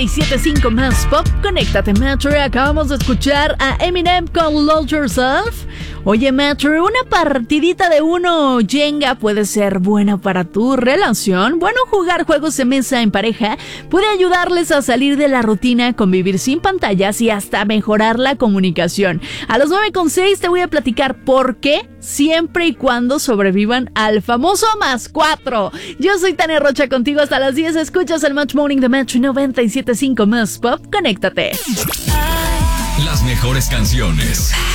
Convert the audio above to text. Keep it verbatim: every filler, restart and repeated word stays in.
siete cinco más pop, conéctate, Metro. Acabamos de escuchar a Eminem con Love Yourself. Oye, Metro, una partidita de uno Jenga puede ser buena para tu relación. Bueno, jugar juegos de mesa en pareja puede ayudarles a salir de la rutina, convivir sin pantallas y hasta mejorar la comunicación. A las nueve con seis te voy a platicar por qué, siempre y cuando sobrevivan al famoso más cuatro. Yo soy Tania Rocha, contigo hasta las diez. Escuchas el Match Morning de Metro noventa y siete punto cinco más pop. Conéctate. Las mejores canciones.